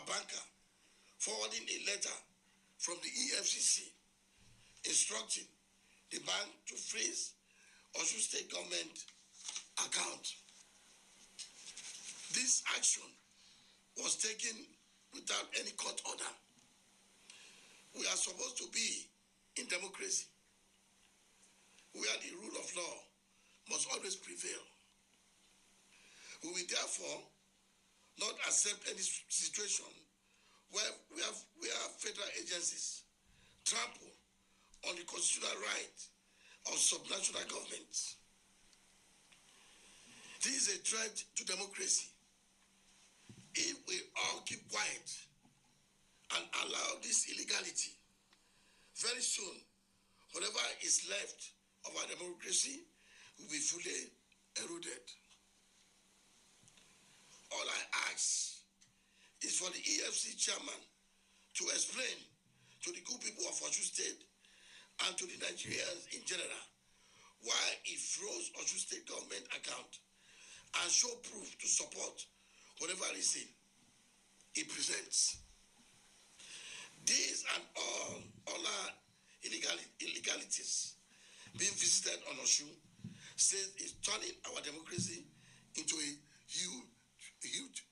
banker forwarding a letter from the EFCC instructing the bank to freeze Osun State government account. This action was taken without any court order. We are supposed to be in democracy, where the rule of law must always prevail. We will therefore not accept any situation where federal agencies trample on the constitutional right of subnational governments. This is a threat to democracy. If we all keep quiet and allow this illegality, very soon, whatever is left of our democracy will be fully eroded. All I ask is for the EFCC chairman to explain to the good people of Osun State and to the Nigerians in general why he froze Osun State government account and show proof to support whatever reason he presents. These and all other illegalities being visited on Osun State is turning our democracy into a huge